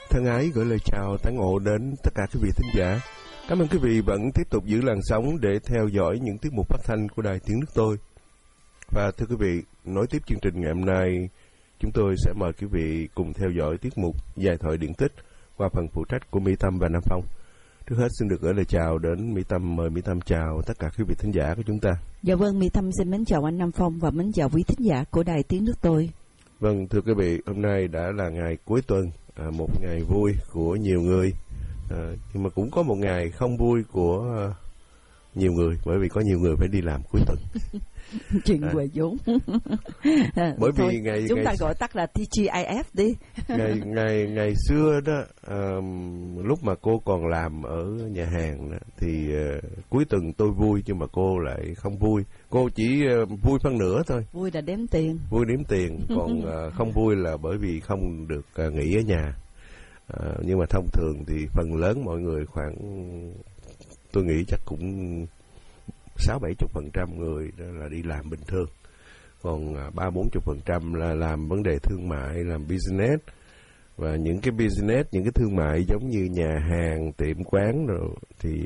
Thân ái gửi lời chào tán ngộ đến tất cả quý vị thính giả. Cảm ơn quý vị vẫn tiếp tục giữ làn sóng để theo dõi những tiết mục phát thanh của Đài Tiếng Nước Tôi. Và thưa quý vị, nối tiếp chương trình ngày hôm nay, chúng tôi sẽ mời quý vị cùng theo dõi tiết mục Giai thoại điển tích qua phần phụ trách của Mỹ Tâm và Nam Phong. Trước hết xin được gửi lời chào đến Mỹ Tâm. Mời Mỹ Tâm chào tất cả quý vị thính giả của chúng ta. Dạ vâng, Mỹ Tâm xin mến chào anh Nam Phong và mến chào quý thính giả của Đài Tiếng Nước Tôi. Vâng, thưa quý vị, hôm nay đã là ngày cuối tuần, một ngày vui của nhiều người, nhưng mà cũng có một ngày không vui của nhiều người, bởi vì có nhiều người phải đi làm cuối tuần. Chuyện quê vốn. Bởi thôi, vì ngày chúng ta gọi tắt là TGIF đi. ngày xưa đó, lúc mà cô còn làm ở nhà hàng đó, thì cuối tuần tôi vui nhưng mà cô lại không vui. Cô chỉ vui phân nửa thôi. Vui là đếm tiền. Vui đếm tiền, còn không vui là bởi vì không được nghỉ ở nhà. Nhưng mà thông thường thì phần lớn mọi người khoảng, tôi nghĩ chắc cũng 60-70% người đó là đi làm bình thường, còn 30-40% là làm vấn đề thương mại, làm business. Và những cái business, những cái thương mại giống như nhà hàng, tiệm quán rồi thì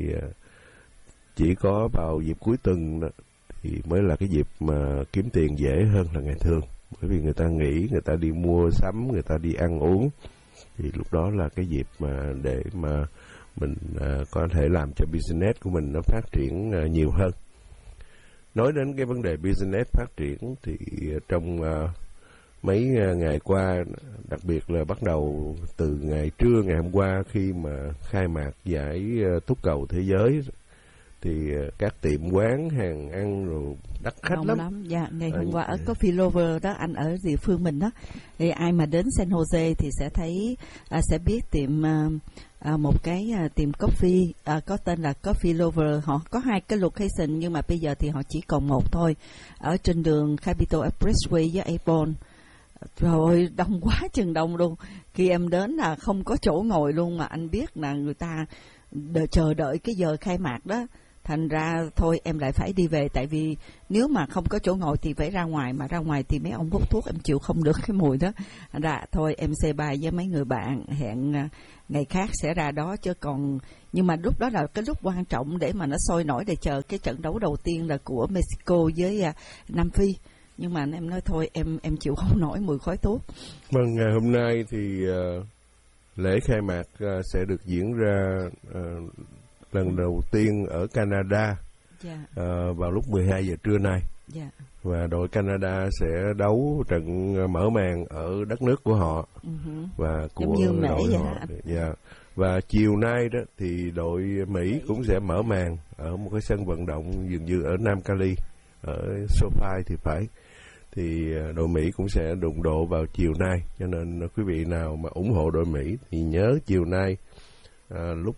chỉ có vào dịp cuối tuần đó, thì mới là cái dịp mà kiếm tiền dễ hơn là ngày thường, bởi vì người ta nghỉ, người ta đi mua sắm, người ta đi ăn uống, thì lúc đó là cái dịp mà để mà mình có thể làm cho business của mình nó phát triển nhiều hơn. Nói đến cái vấn đề business phát triển thì trong mấy ngày qua, đặc biệt là bắt đầu từ ngày trưa ngày hôm qua khi mà khai mạc giải túc cầu thế giới, thì các tiệm quán, hàng ăn rồi đắt khách lắm. Dạ, ngày hôm qua ở Coffee Lover đó, anh ở địa phương mình đó, thì ai mà đến San Jose thì sẽ thấy, sẽ biết tiệm một cái tiệm coffee có tên là Coffee Lover. Họ có hai cái location nhưng mà bây giờ thì họ chỉ còn một thôi, ở trên đường Capitol Expressway với Avon. Rồi đông quá chừng đông luôn, khi em đến là không có chỗ ngồi luôn, mà anh biết là người ta chờ đợi cái giờ khai mạc đó. Thành ra thôi em lại phải đi về, tại vì nếu mà không có chỗ ngồi thì phải ra ngoài, mà ra ngoài thì mấy ông hút thuốc em chịu không được cái mùi đó. Thành ra thôi em say bài với mấy người bạn, hẹn ngày khác sẽ ra đó chứ còn. Nhưng mà lúc đó là cái lúc quan trọng để mà nó sôi nổi, để chờ cái trận đấu đầu tiên là của Mexico với Nam Phi. Nhưng mà em nói thôi em chịu không nổi mùi khói thuốc. Vâng, ngày hôm nay thì lễ khai mạc sẽ được diễn ra lần đầu tiên ở Canada, vào lúc 12 giờ trưa nay. Và đội Canada sẽ đấu trận mở màn ở đất nước của họ và của đội họ. Và chiều nay đó thì đội Mỹ cũng sẽ mở màn ở một cái sân vận động dường như ở Nam Cali, ở SoFi thì phải. Thì đội Mỹ cũng sẽ đụng độ vào chiều nay, cho nên quý vị nào mà ủng hộ đội Mỹ thì nhớ chiều nay lúc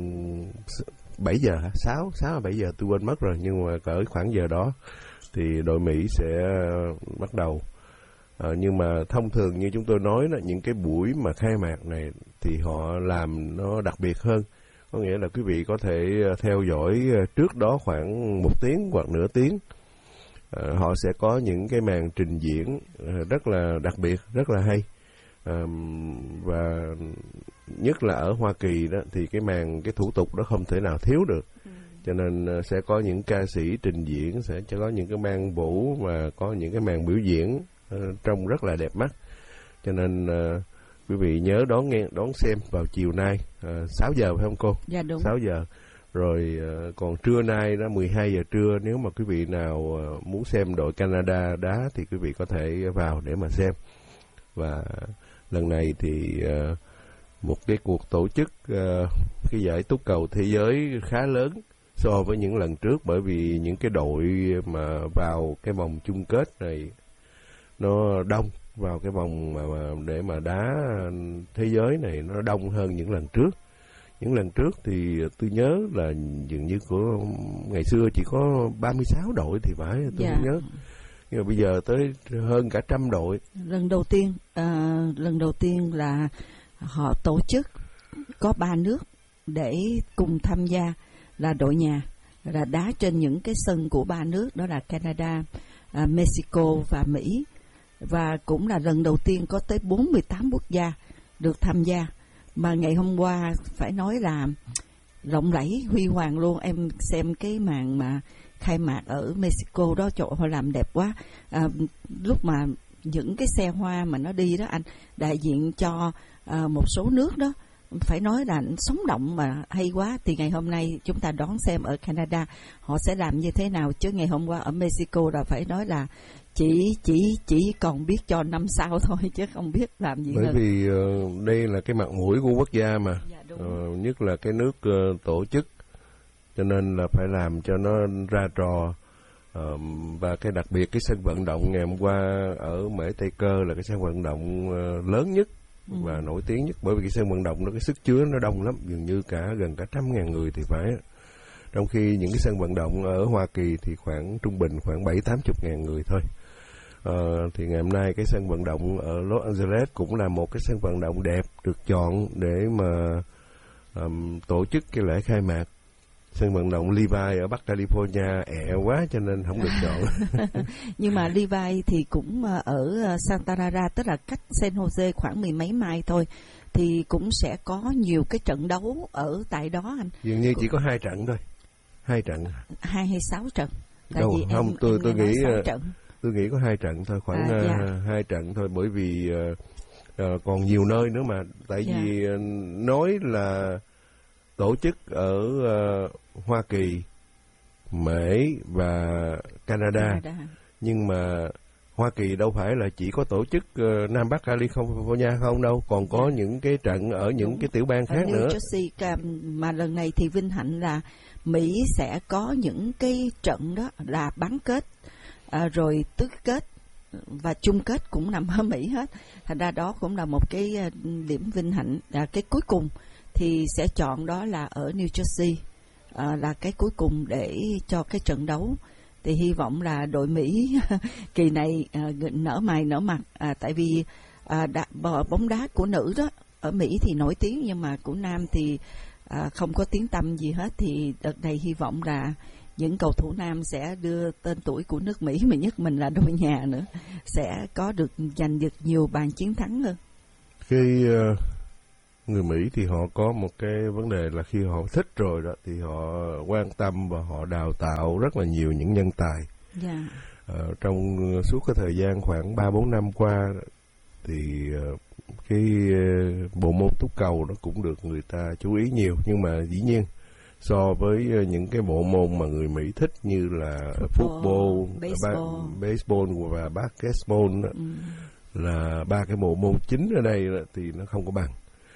7 giờ, 6-7 giờ tôi quên mất rồi, nhưng mà cỡ khoảng giờ đó thì đội Mỹ sẽ bắt đầu. Nhưng mà thông thường như chúng tôi nói đó, những cái buổi mà khai mạc này thì họ làm nó đặc biệt hơn. Có nghĩa là quý vị có thể theo dõi trước đó khoảng 1 tiếng hoặc nửa tiếng. Họ sẽ có những cái màn trình diễn rất là đặc biệt, rất là hay. Và nhất là ở Hoa Kỳ đó thì cái thủ tục đó không thể nào thiếu được. Cho nên sẽ có những ca sĩ trình diễn, sẽ có những cái màn vũ và có những cái màn biểu diễn trông rất là đẹp mắt. Cho nên quý vị nhớ đón xem vào chiều nay 6 giờ phải không cô? Dạ đúng. 6 giờ. Rồi còn trưa nay đó 12 giờ trưa, nếu mà quý vị nào muốn xem đội Canada đá thì quý vị có thể vào để mà xem. Và lần này thì một cái cuộc tổ chức cái giải túc cầu thế giới khá lớn so với những lần trước, bởi vì những cái đội mà vào cái vòng chung kết này nó đông, vào cái vòng mà để mà đá thế giới này nó đông hơn những lần trước. Những lần trước thì tôi nhớ là dường như của ngày xưa chỉ có 36 đội thì phải, tôi không nhớ. Nhưng mà bây giờ tới hơn cả 100 đội. Lần đầu tiên là họ tổ chức có 3 nước để cùng tham gia, là đội nhà, là đá trên những cái sân của 3 nước, đó là Canada, Mexico và Mỹ. Và cũng là lần đầu tiên có tới 48 quốc gia được tham gia. Mà ngày hôm qua phải nói là lộng lẫy huy hoàng luôn. Em xem cái màn mà khai mạc ở Mexico đó, chỗ họ làm đẹp quá. Lúc mà những cái xe hoa mà nó đi đó anh, đại diện cho một số nước đó, phải nói là sống động mà hay quá. Thì ngày hôm nay chúng ta đón xem ở Canada họ sẽ làm như thế nào, chứ ngày hôm qua ở Mexico là phải nói là chỉ còn biết cho năm sau thôi chứ không biết làm gì bởi hơn. Vì đây là cái mặt mũi của quốc gia mà, nhất là cái nước tổ chức, cho nên là phải làm cho nó ra trò. Và cái đặc biệt cái sân vận động ngày hôm qua ở Mễ Tây Cơ là cái sân vận động lớn nhất và nổi tiếng nhất, bởi vì cái sân vận động nó cái sức chứa nó đông lắm, dường như gần cả 100.000 người thì phải. Trong khi những cái sân vận động ở Hoa Kỳ thì trung bình khoảng 70-80.000 người thôi. Thì ngày hôm nay cái sân vận động ở Los Angeles cũng là một cái sân vận động đẹp, được chọn để mà tổ chức cái lễ khai mạc. Sân vận động Levi ở Bắc California ẹ quá cho nên không được chọn. Nhưng mà Levi thì cũng ở Santa Clara, tức là cách San Jose khoảng 10 mấy mai thôi, thì cũng sẽ có nhiều cái trận đấu ở tại đó anh. Dường như chỉ có 2 trận thôi. 2 trận. 2 hay 6 trận? Tại đâu, vì không, tôi nghĩ trận. Tôi nghĩ có 2 trận thôi, khoảng 2 trận thôi, bởi vì còn nhiều nơi nữa mà. Tại vì nói là tổ chức ở Hoa Kỳ, Mỹ và Canada. Nhưng mà Hoa Kỳ đâu phải là chỉ có tổ chức Nam Bắc California không đâu, còn có những cái trận ở những cái tiểu bang khác New nữa. Jersey, mà lần này thì vinh hạnh là Mỹ sẽ có những cái trận đó là bán kết, rồi tứ kết và chung kết cũng nằm ở Mỹ hết. Thành ra đó cũng là một cái điểm vinh hạnh. Cái cuối cùng thì sẽ chọn đó là ở New Jersey, là cái cuối cùng để cho cái trận đấu. Thì hy vọng là đội Mỹ kỳ này nở mày nở mặt, tại vì bóng đá của nữ đó ở Mỹ thì nổi tiếng, nhưng mà của nam thì không có tiếng tăm gì hết. Thì đợt này hy vọng là những cầu thủ nam sẽ đưa tên tuổi của nước Mỹ, mà nhất mình là đội nhà nữa, sẽ có được giành được nhiều bàn chiến thắng hơn. Khi người Mỹ thì họ có một cái vấn đề là khi họ thích rồi đó thì họ quan tâm và họ đào tạo rất là nhiều những nhân tài. Trong suốt cái thời gian khoảng 3-4 năm qua thì cái bộ môn túc cầu nó cũng được người ta chú ý nhiều, nhưng mà dĩ nhiên so với những cái bộ môn mà người Mỹ thích như là football, baseball và basketball đó, là 3 cái bộ môn chính ở đây đó, thì nó không có bằng.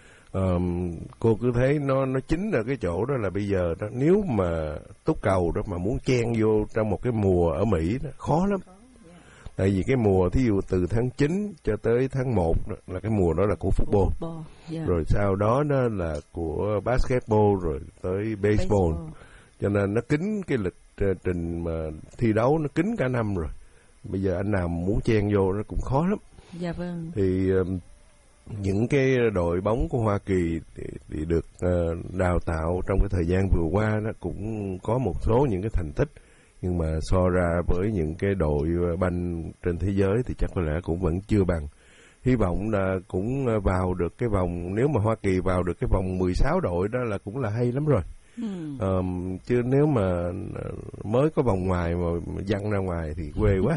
Cô cứ thấy nó chính là cái chỗ đó là bây giờ đó, nếu mà túc cầu đó mà muốn chen vô trong một cái mùa ở Mỹ đó, khó lắm. Tại vì cái mùa thí dụ từ tháng 9 cho tới tháng 1 đó, là cái mùa đó là của football. Rồi sau đó nó là của basketball, rồi tới baseball. Cho nên nó kín cái lịch trình mà thi đấu nó kín cả năm rồi. Bây giờ anh nào muốn chen vô nó cũng khó lắm. Dạ vâng. Thì những cái đội bóng của Hoa Kỳ thì được đào tạo trong cái thời gian vừa qua nó cũng có một số những cái thành tích, nhưng mà so ra với những cái đội banh trên thế giới thì chắc có lẽ cũng vẫn chưa bằng. Hy vọng là cũng vào được cái vòng, nếu mà Hoa Kỳ vào được cái vòng 16 đội đó là cũng là hay lắm rồi. Chứ nếu mà mới có vòng ngoài mà văng ra ngoài thì quê quá.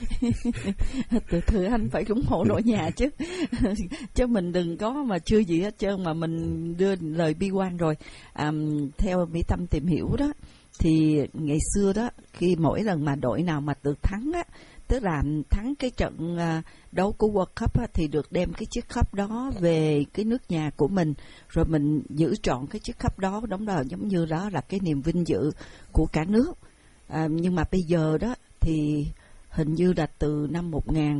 Từ anh phải ủng hộ đội nhà chứ. Chứ mình đừng có mà chưa gì hết trơn mà mình đưa lời bi quan rồi. Theo Mỹ Tâm tìm hiểu đó, thì ngày xưa đó, khi mỗi lần mà đội nào mà được thắng á, tức là thắng cái trận đấu của World Cup á, thì được đem cái chiếc cup đó về cái nước nhà của mình, rồi mình giữ trọn cái chiếc cup đó, đóng đó giống như đó là cái niềm vinh dự của cả nước. Nhưng mà bây giờ đó thì hình như là từ năm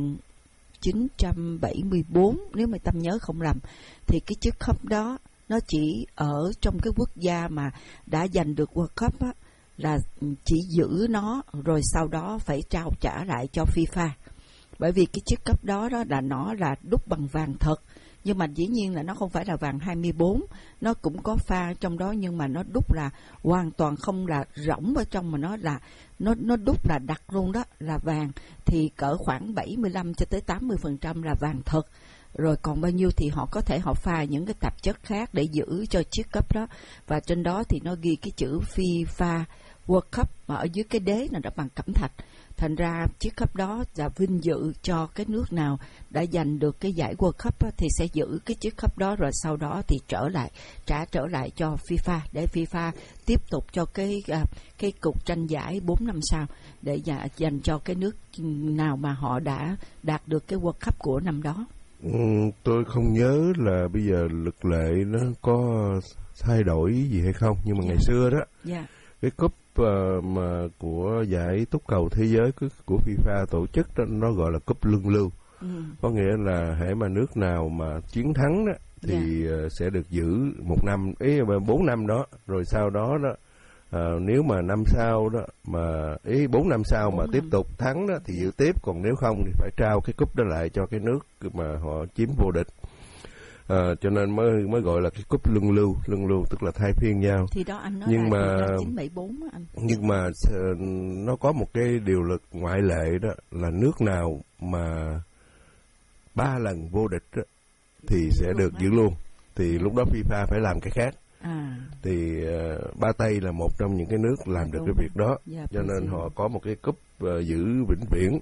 1974, nếu mà Tâm nhớ không lầm, thì cái chiếc cup đó nó chỉ ở trong cái quốc gia mà đã giành được World Cup á, là chỉ giữ nó, rồi sau đó phải trao trả lại cho FIFA. Bởi vì cái chiếc cup đó là nó là đúc bằng vàng thật, nhưng mà dĩ nhiên là nó không phải là vàng 24, nó cũng có pha trong đó, nhưng mà nó đúc là hoàn toàn không là rỗng ở trong, mà nó là nó đúc là đặc luôn đó, là vàng. Thì cỡ khoảng 75 cho tới 80% là vàng thật. rồi còn bao nhiêu thì họ có thể họ pha những cái tạp chất khác để giữ cho chiếc cúp đó, và trên đó thì nó ghi cái chữ FIFA World Cup mà ở dưới cái đế này đã bằng cẩm thạch. Thành ra chiếc cúp đó là vinh dự cho cái nước nào đã giành được cái giải World Cup á, thì sẽ giữ cái chiếc cúp đó, rồi sau đó thì trả trở lại cho FIFA để FIFA tiếp tục cho cái cuộc tranh giải 4 năm sau để dành cho cái nước nào mà họ đã đạt được cái World Cup của năm đó. Tôi không nhớ là bây giờ luật lệ nó có thay đổi gì hay không, nhưng mà ngày xưa đó, cái cúp mà của giải túc cầu thế giới của FIFA tổ chức đó, nó gọi là cúp luân lưu. Có nghĩa là hễ mà nước nào mà chiến thắng đó thì sẽ được giữ 1 năm, 4 năm đó, rồi sau đó đó nếu mà năm sau đó mà 4 năm sau mà tiếp tục thắng đó thì giữ tiếp, còn nếu không thì phải trao cái cúp đó lại cho cái nước mà họ chiếm vô địch. Cho nên mới gọi là cái cúp luân lưu tức là thay phiên nhau. Thì đó anh nói nhưng là mà 1974 anh. Nhưng mà nó có một cái điều luật ngoại lệ đó là nước nào mà 3 lần vô địch đó, thì sẽ được giữ luôn. Thì lúc đó FIFA phải làm cái khác. Thì Ba Tây là một trong những cái nước làm được cái việc đó, cho nên họ có một cái cúp giữ vĩnh viễn.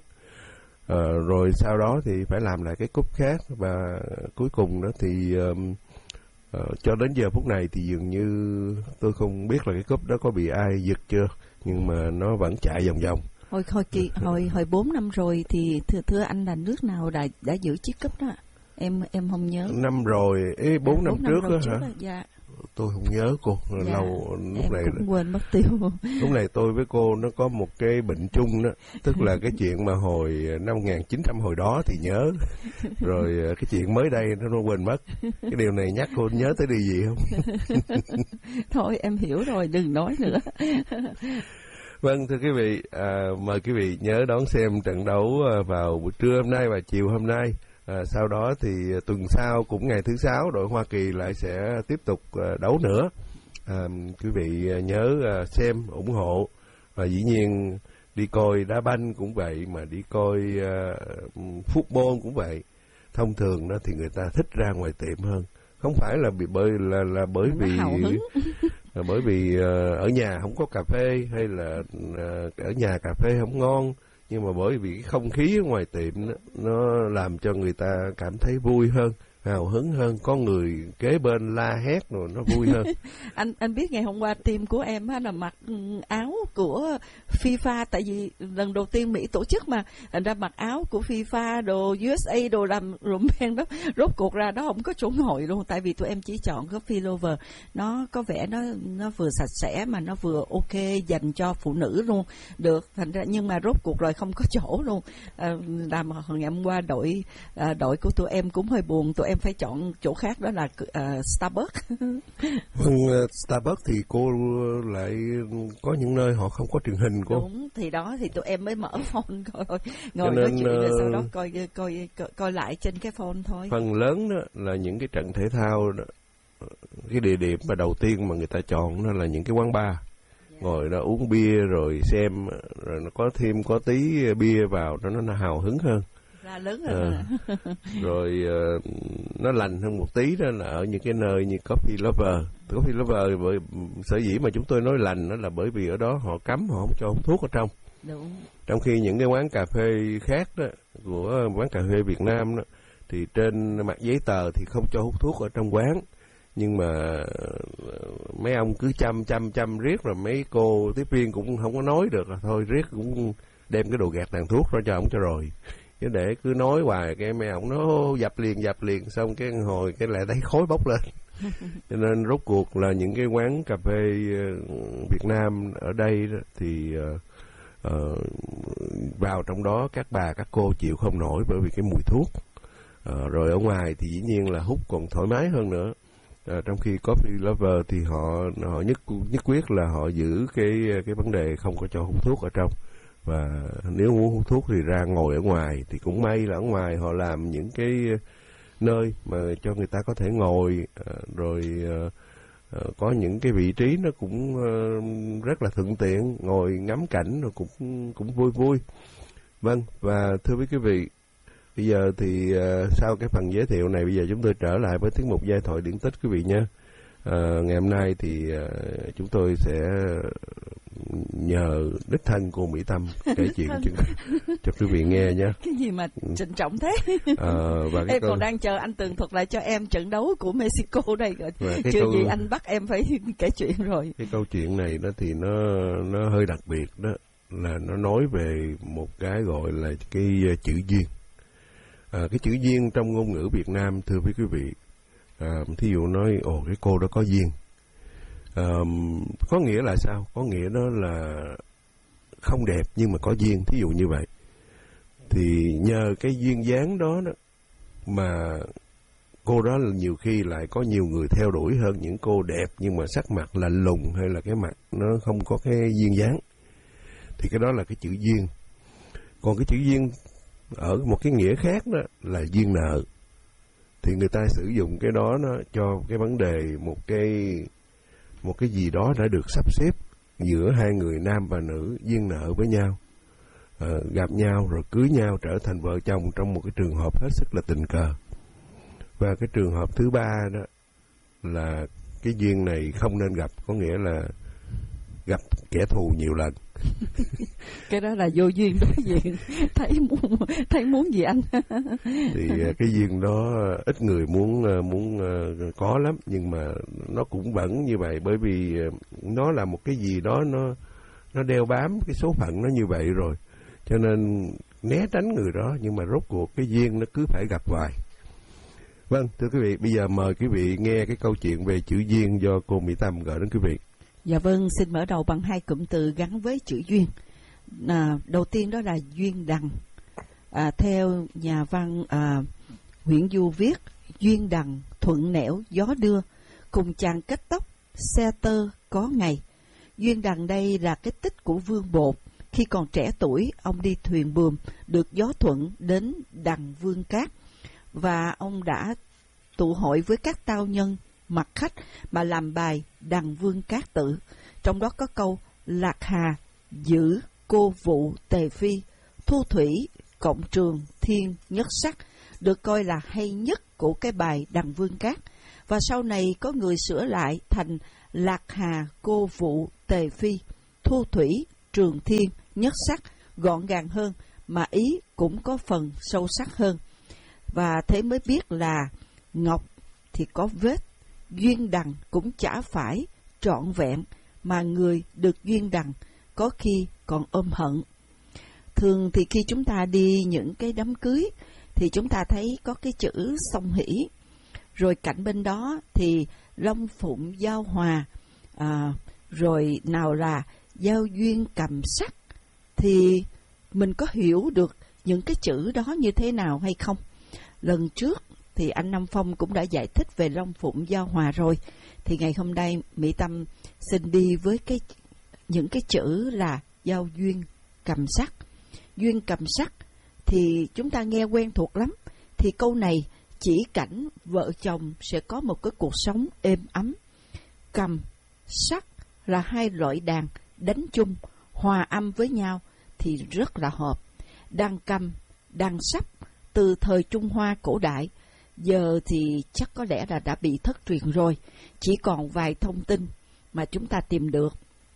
Rồi sau đó thì phải làm lại cái cúp khác, và cuối cùng đó thì cho đến giờ phút này thì dường như tôi không biết là cái cúp đó có bị ai giật chưa, nhưng mà nó vẫn chạy vòng vòng. Hồi 4 năm rồi thì thưa anh là nước nào đã giữ chiếc cúp đó? Em không nhớ. Năm rồi, 4 năm trước đó hả? Dạ. Tôi không nhớ cô, lâu lúc em này cũng quên mất tiêu. Lúc này tôi với cô nó có một cái bệnh chung đó, tức là cái chuyện mà hồi năm 1900 hồi đó thì nhớ, rồi cái chuyện mới đây nó quên mất. Cái điều này nhắc cô nhớ tới điều gì không? Thôi em hiểu rồi, đừng nói nữa. Vâng, thưa quý vị, mời quý vị nhớ đón xem trận đấu vào buổi trưa hôm nay và chiều hôm nay. Sau đó thì tuần sau cũng ngày thứ 6 đội Hoa Kỳ lại sẽ tiếp tục đấu nữa. Quý vị nhớ xem, ủng hộ, và dĩ nhiên đi coi đá banh cũng vậy, mà đi coi football cũng vậy. Thông thường đó thì người ta thích ra ngoài tiệm hơn, không phải là bởi vì ở nhà không có cà phê hay là ở nhà cà phê không ngon, nhưng mà bởi vì cái không khí ở ngoài tiệm đó, nó làm cho người ta cảm thấy vui hơn, hào hứng hơn, có người kế bên la hét rồi nó vui hơn. Anh biết ngày hôm qua team của em là mặc áo của FIFA, tại vì lần đầu tiên Mỹ tổ chức mà, thành ra mặc áo của FIFA, đồ USA, đồ làm rùm beng đó, rốt cuộc ra đó không có chỗ ngồi luôn, tại vì tụi em chỉ chọn coffee lover, nó có vẻ nó vừa sạch sẽ mà nó vừa ok dành cho phụ nữ luôn được, thành ra nhưng mà rốt cuộc rồi không có chỗ luôn. Làm ngày hôm qua đội của tụi em cũng hơi buồn, tụi em phải chọn chỗ khác, đó là Starbucks. Vâng, Starbucks thì cô lại có những nơi họ không có truyền hình cô. Đúng, thì đó thì tụi em mới mở phone coi, ngồi nói chuyện rồi sau đó coi lại trên cái phone thôi. Phần lớn đó là những cái trận thể thao đó, cái địa điểm mà đầu tiên mà người ta chọn đó là những cái quán bar. Ngồi đó uống bia rồi xem, rồi nó có tí bia vào đó, nó hào hứng hơn. Lớn hơn rồi nó lành hơn một tí, đó là ở những cái nơi như Coffee Lover bởi sở dĩ mà chúng tôi nói lành đó là bởi vì ở đó họ cấm, họ không cho hút thuốc ở trong. Đúng. Trong khi những cái quán cà phê khác đó, của quán cà phê Việt Nam đó, thì trên mặt giấy tờ thì không cho hút thuốc ở trong quán, nhưng mà mấy ông cứ chăm riết, rồi mấy cô tiếp viên cũng không có nói được, là thôi riết cũng đem cái đồ gạt tàn thuốc ra cho ổng cho rồi. Chứ để cứ nói hoài cái mấy ổng nó dập liền xong cái hồi cái lại thấy khói bốc lên. Cho nên rốt cuộc là những cái quán cà phê Việt Nam ở đây đó, thì vào trong đó các bà các cô chịu không nổi bởi vì cái mùi thuốc. Rồi ở ngoài thì dĩ nhiên là hút còn thoải mái hơn nữa. Trong khi Coffee Lover thì họ nhất quyết là họ giữ cái vấn đề không có cho hút thuốc ở trong. Và nếu muốn hút thuốc thì ra ngồi ở ngoài, thì cũng may là ở ngoài họ làm những cái nơi mà cho người ta có thể ngồi, rồi có những cái vị trí nó cũng rất là thuận tiện, ngồi ngắm cảnh rồi cũng vui. Vâng, và thưa quý vị, Bây giờ thì sau cái phần giới thiệu này, bây giờ chúng tôi trở lại với tiết mục giai thoại điển tích quý vị nhé. Ngày hôm nay thì chúng tôi sẽ nhờ đích thân cô Mỹ Tâm kể chuyện cho quý vị nghe nhé. Cái gì mà trịnh trọng thế? Và em còn đang chờ anh Tường thuật lại cho em trận đấu của Mexico đây rồi. Chưa gì anh bắt em phải kể chuyện rồi. Cái câu chuyện này đó thì nó hơi đặc biệt đó, là nó nói về một cái gọi là cái chữ duyên. Cái chữ duyên trong ngôn ngữ Việt Nam, thưa quý vị, thí dụ nói cái cô đó có duyên, có nghĩa là sao? Có nghĩa đó là không đẹp nhưng mà có duyên, thí dụ như vậy. Thì nhờ cái duyên dáng đó mà cô đó là nhiều khi lại có nhiều người theo đuổi hơn những cô đẹp nhưng mà sắc mặt lạnh lùng hay là cái mặt nó không có cái duyên dáng. Thì cái đó là cái chữ duyên. Còn cái chữ duyên ở một cái nghĩa khác đó là duyên nợ. Thì người ta sử dụng cái đó nó cho cái vấn đề một cái gì đó đã được sắp xếp giữa hai người nam và nữ duyên nợ với nhau, gặp nhau rồi cưới nhau trở thành vợ chồng trong một cái trường hợp hết sức là tình cờ. Và cái trường hợp thứ ba đó là cái duyên này không nên gặp, có nghĩa là gặp kẻ thù nhiều lần. Cái đó là vô duyên đối diện. thấy muốn gì anh? Thì cái duyên đó ít người muốn có lắm, nhưng mà nó cũng vẫn như vậy, bởi vì nó là một cái gì đó nó đeo bám cái số phận nó như vậy rồi, cho nên né tránh người đó, nhưng mà rốt cuộc cái duyên nó cứ phải gặp hoài. Vâng, thưa quý vị, bây giờ mời quý vị nghe cái câu chuyện về chữ duyên do cô Mỹ Tâm gửi đến quý vị. Dạ vâng, xin mở đầu bằng hai cụm từ gắn với chữ duyên. Đầu tiên đó là duyên đằng. Theo nhà văn Nguyễn Du viết, duyên đằng thuận nẻo gió đưa, cùng chàng kết tóc xe tơ có ngày. Duyên đằng đây là cái tích của Vương Bột. Khi còn trẻ tuổi, ông đi thuyền buồm được gió thuận đến đằng Vương Cát, và ông đã tụ hội với các tao nhân mặc khách mà làm bài đằng Vương Cát tự. Trong đó có câu Lạc Hà giữ cô vụ tề phi, thu thủy cộng trường thiên nhất sắc, được coi là hay nhất của cái bài đằng Vương Cát. Và sau này có người sửa lại thành Lạc Hà cô vụ tề phi, thu thủy trường thiên nhất sắc, gọn gàng hơn mà ý cũng có phần sâu sắc hơn. Và thế mới biết là ngọc thì có vết, duyên đằng cũng chả phải trọn vẹn, mà người được duyên đằng có khi còn ôm hận. Thường thì khi chúng ta đi những cái đám cưới thì chúng ta thấy có cái chữ song hỷ, rồi cạnh bên đó thì long phụng giao hòa, rồi nào là giao duyên cầm sắc. Thì mình có hiểu được những cái chữ đó như thế nào hay không? Lần trước thì anh Nam Phong cũng đã giải thích về long phụng giao hòa rồi. Thì ngày hôm nay Mỹ Tâm xin đi với những cái chữ là giao duyên cầm sắc. Duyên cầm sắc thì chúng ta nghe quen thuộc lắm. Thì câu này chỉ cảnh vợ chồng sẽ có một cái cuộc sống êm ấm. Cầm, sắc là hai loại đàn đánh chung, hòa âm với nhau thì rất là hợp. Đàn cầm, đàn sắp từ thời Trung Hoa cổ đại, giờ thì chắc có lẽ là đã bị thất truyền rồi, chỉ còn vài thông tin mà chúng ta tìm được.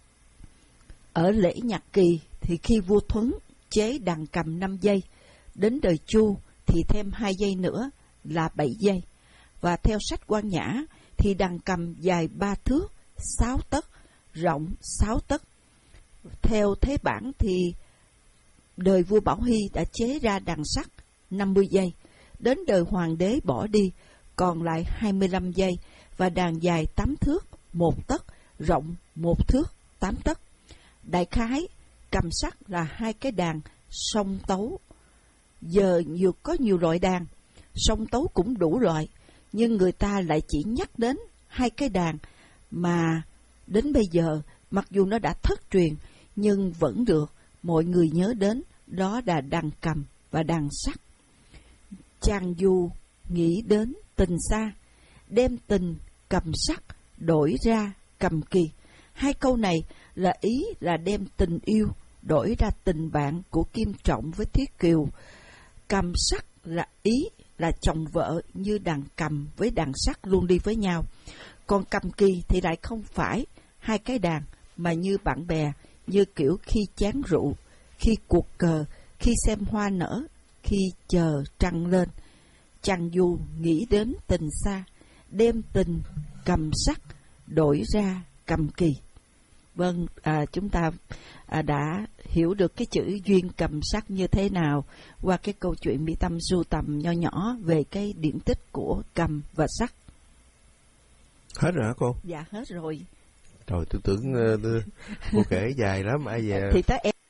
Ở lễ Nhạc Kỳ thì khi vua Thuấn chế đàn cầm 5 giây, đến đời Chu thì thêm 2 giây nữa là 7 giây. Và theo sách Quan Nhã thì đàn cầm dài 3 thước 6 tấc, rộng 6 tấc. Theo Thế Bản thì đời vua Bảo Hy đã chế ra đàn sắt 50 giây, đến đời hoàng đế bỏ đi còn lại 25 giây, và đàn dài 8 thước 1 tấc, rộng 1 thước 8 tấc. Đại khái cầm sắt là hai cái đàn song tấu. Giờ có nhiều loại đàn song tấu cũng đủ loại, nhưng người ta lại chỉ nhắc đến hai cái đàn mà đến bây giờ mặc dù nó đã thất truyền nhưng vẫn được mọi người nhớ đến, đó là đàn cầm và đàn sắt. Chàng dù nghĩ đến tình xa, đem tình cầm sắt đổi ra cầm kỳ. Hai câu này là ý là đem tình yêu đổi ra tình bạn của Kim Trọng với Thiết Kiều. Cầm sắt là ý là chồng vợ như đàn cầm với đàn sắt luôn đi với nhau. Còn cầm kỳ thì lại không phải hai cái đàn, mà như bạn bè, như kiểu khi chán rượu, khi cuộc cờ, khi xem hoa nở, khi chờ trăng lên. Chẳng dù nghĩ đến tình xa, đem tình cầm sắt đổi ra cầm kỳ. Vâng, chúng ta đã hiểu được cái chữ duyên cầm sắt như thế nào qua cái câu chuyện Mỹ Tâm sưu tầm nho nhỏ về cái điển tích của cầm và sắt. Hết rồi hả cô? Dạ hết rồi. Trời, tôi tưởng cô kể dài lắm. Ai về thì tới em